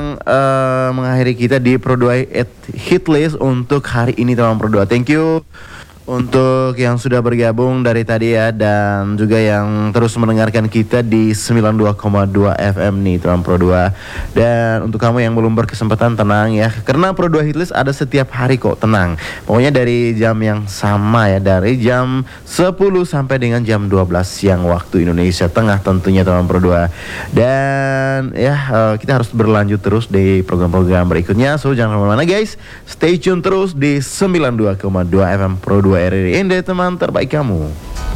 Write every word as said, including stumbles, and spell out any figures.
uh, mengakhiri kita di Pro dua Hit List untuk hari ini teman Pro dua. Thank you untuk yang sudah bergabung dari tadi ya, dan juga yang terus mendengarkan kita di sembilan puluh dua koma dua F M nih teman Pro dua. Dan untuk kamu yang belum berkesempatan, tenang ya, karena Pro dua Hitlist ada setiap hari kok, tenang. Pokoknya dari jam yang sama ya, dari jam sepuluh sampai dengan jam dua belas siang waktu Indonesia Tengah tentunya teman Pro dua. Dan ya uh, kita harus berlanjut terus di program-program berikutnya. So jangan kemana-mana guys, stay tune terus di sembilan puluh dua koma dua F M Pro dua R R I, teman terbaik kamu.